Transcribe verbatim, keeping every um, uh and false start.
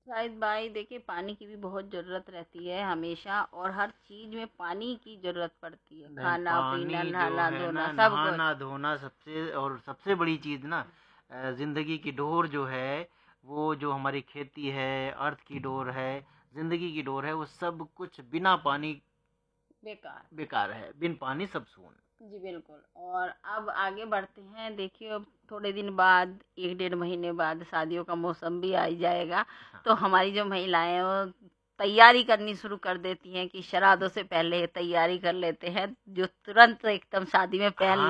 शायद भाई देखिए, पानी की भी बहुत ज़रूरत रहती है हमेशा, और हर चीज़ में पानी की ज़रूरत पड़ती है, नहीं, खाना पीना पानी जो नहाना है धोना ना, सब कुछ। नहाना धोना सबसे और सबसे बड़ी चीज़ ना, अ, जिंदगी की डोर जो है, वो जो हमारी खेती है, अर्थ की डोर है, जिंदगी की डोर है, वो सब कुछ बिना पानी बेकार। बेकार है, बिन पानी सब सून। जी बिल्कुल। और अब आगे बढ़ते हैं, देखिए अब थोड़े दिन बाद, एक डेढ़ महीने बाद शादियों का मौसम भी आ ही जाएगा। हाँ। तो हमारी जो महिलाएं हैं वो तैयारी करनी शुरू कर देती हैं कि श्राद्धों से पहले तैयारी कर लेते हैं, जो तुरंत एकदम शादी में पहन हाँ